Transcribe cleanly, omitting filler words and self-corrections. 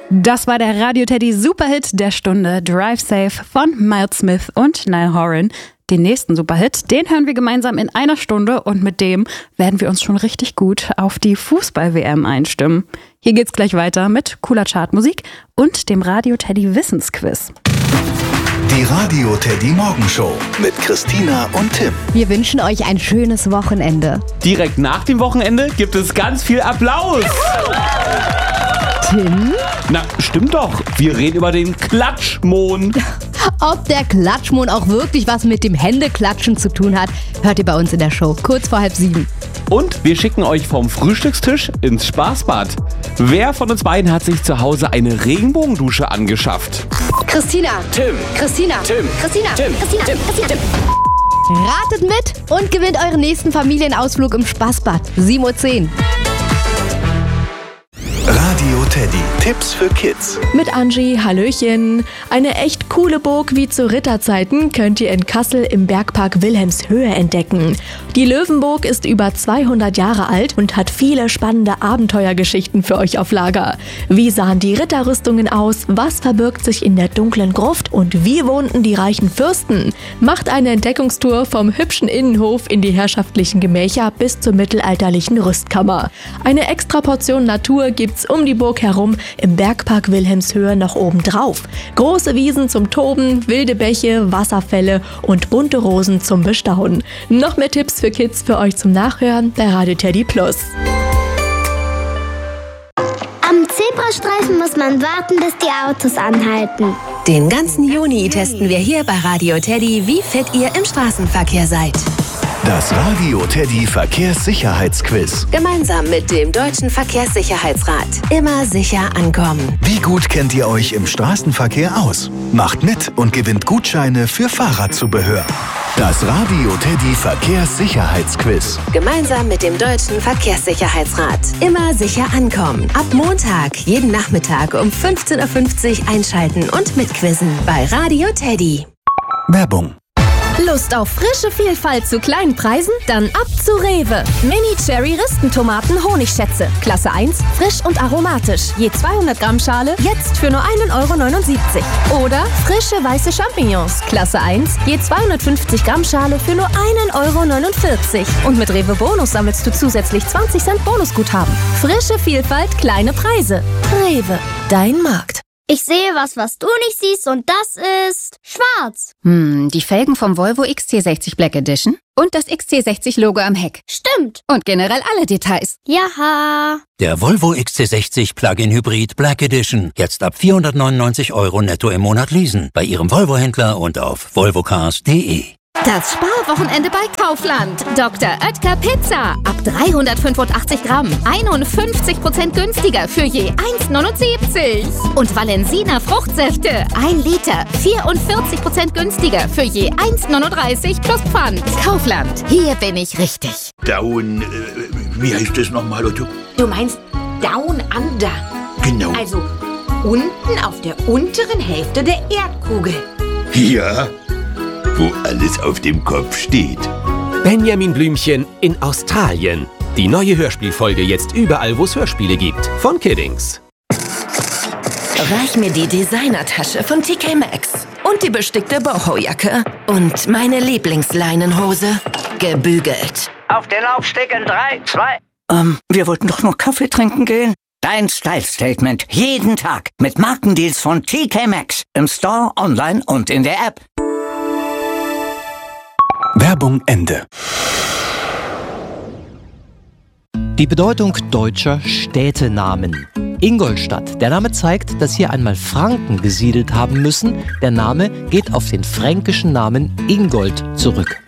Das war der Radio Teddy Superhit der Stunde, Drive Safe von Miles Smith und Niall Horan. Den nächsten Superhit, den hören wir gemeinsam in einer Stunde und mit dem werden wir uns schon richtig gut auf die Fußball-WM einstimmen. Hier geht's gleich weiter mit cooler Chartmusik und dem Radio Teddy Wissensquiz. Die Radio Teddy Morgenshow mit Christina und Tim. Wir wünschen euch ein schönes Wochenende. Direkt nach dem Wochenende gibt es ganz viel Applaus. Tim? Na, stimmt doch. Wir reden über den Klatschmohn. Ob der Klatschmohn auch wirklich was mit dem Händeklatschen zu tun hat, hört ihr bei uns in der Show, kurz vor 6:30. Und wir schicken euch vom Frühstückstisch ins Spaßbad. Wer von uns beiden hat sich zu Hause eine Regenbogendusche angeschafft? Christina. Tim. Christina. Tim. Christina. Tim. Christina. Tim. Christina. Tim. Ratet mit und gewinnt euren nächsten Familienausflug im Spaßbad. 7:10 Uhr. Radio Teddy, Tipps für Kids. Mit Angie, hallöchen. Eine echt coole Burg wie zu Ritterzeiten könnt ihr in Kassel im Bergpark Wilhelmshöhe entdecken. Die Löwenburg ist über 200 Jahre alt und hat viele spannende Abenteuergeschichten für euch auf Lager. Wie sahen die Ritterrüstungen aus? Was verbirgt sich in der dunklen Gruft? Und wie wohnten die reichen Fürsten? Macht eine Entdeckungstour vom hübschen Innenhof in die herrschaftlichen Gemächer bis zur mittelalterlichen Rüstkammer. Eine extra Portion Natur gibt's um die Burg herum im Bergpark Wilhelmshöhe noch oben drauf. Große Wiesen zum Toben, wilde Bäche, Wasserfälle und bunte Rosen zum Bestaunen. Noch mehr Tipps für Kids für euch zum Nachhören bei Radio Teddy Plus. Am Zebrastreifen muss man warten, bis die Autos anhalten. Den ganzen Juni testen wir hier bei Radio Teddy, wie fit ihr im Straßenverkehr seid. Das Radio Teddy Verkehrssicherheitsquiz. Gemeinsam mit dem Deutschen Verkehrssicherheitsrat. Immer sicher ankommen. Wie gut kennt ihr euch im Straßenverkehr aus? Macht mit und gewinnt Gutscheine für Fahrradzubehör. Das Radio Teddy Verkehrssicherheitsquiz. Gemeinsam mit dem Deutschen Verkehrssicherheitsrat. Immer sicher ankommen. Ab Montag, jeden Nachmittag um 15:50 Uhr einschalten und mitquizzen bei Radio Teddy. Werbung. Lust auf frische Vielfalt zu kleinen Preisen? Dann ab zu Rewe. Mini-Cherry-Ristentomaten Honigschätze. Klasse 1, frisch und aromatisch. Je 200 Gramm Schale, jetzt für nur 1,79 €. Oder frische weiße Champignons. Klasse 1, je 250 Gramm Schale für nur 1,49 €. Und mit Rewe Bonus sammelst du zusätzlich 20 Cent Bonusguthaben. Frische Vielfalt, kleine Preise. Rewe, dein Markt. Ich sehe was du nicht siehst und das ist schwarz. Die Felgen vom Volvo XC60 Black Edition und das XC60-Logo am Heck. Stimmt. Und generell alle Details. Jaha. Der Volvo XC60 Plug-in Hybrid Black Edition. Jetzt ab 499 € netto im Monat leasen. Bei Ihrem Volvo-Händler und auf volvocars.de. Das Sparwochenende bei Kaufland. Dr. Oetker Pizza. Ab 385 Gramm. 51% günstiger für je 1,79 €. Und Valensina Fruchtsäfte. 1 Liter. 44% günstiger für je 1,39 € plus Pfand. Kaufland. Hier bin ich richtig. Down, wie heißt das nochmal, Otto? Du meinst Down Under. Genau. Also unten auf der unteren Hälfte der Erdkugel. Ja, wo alles auf dem Kopf steht. Benjamin Blümchen in Australien. Die neue Hörspielfolge jetzt überall, wo es Hörspiele gibt. Von Kiddings. Reich mir die Designertasche von TK Maxx. Und die bestickte Boho-Jacke. Und meine Lieblingsleinenhose. Gebügelt. Auf den Laufsteg in 3, 2... wir wollten doch nur Kaffee trinken gehen. Dein Style-Statement. Jeden Tag. Mit Markendeals von TK Maxx. Im Store, online und in der App. Werbung Ende. Die Bedeutung deutscher Städtenamen. Ingolstadt. Der Name zeigt, dass hier einmal Franken gesiedelt haben müssen. Der Name geht auf den fränkischen Namen Ingold zurück.